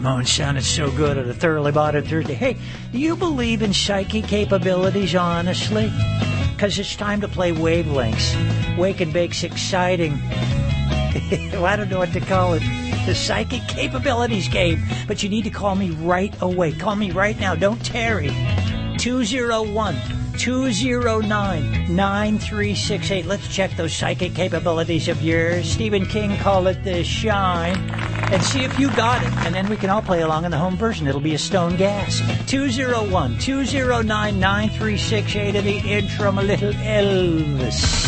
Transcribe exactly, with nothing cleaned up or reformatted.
Moan sounded so good at a Thoroughly Modern Thursday. Hey, do you believe in psychic capabilities, honestly? Because it's time to play Wavelengths. Wake and Bake's exciting. Well, I don't know what to call it. The psychic capabilities game. But you need to call me right away. Call me right now. Don't tarry. two oh one, two oh nine, nine three six eight. Let's check those psychic capabilities of yours. Stephen King called it the shine. And see if you got it. And then we can all play along in the home version. It'll be a stone gas. two oh one, two oh nine, nine three six eight. In the intro, a little Elvis.